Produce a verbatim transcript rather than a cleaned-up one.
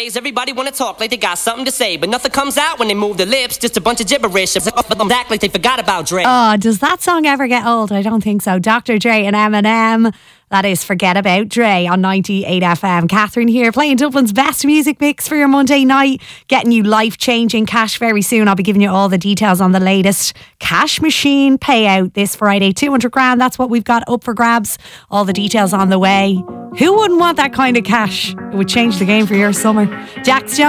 nowadays everybody wanna talk like they got something to say, but nothing comes out when they move their lips, just a bunch of gibberish. Act like they forgot about Dre. Oh, does that song ever get old? I don't think so. Doctor Dre and Eminem. That is Forget About Dre on ninety-eight F M. Catherine here, playing Dublin's best music mix for your Monday night, getting you life-changing cash very soon. I'll be giving you all the details on the latest cash machine payout this Friday. two hundred grand, that's what we've got up for grabs. All the details on the way. Who wouldn't want that kind of cash? It would change the game for your summer. Jax Jones.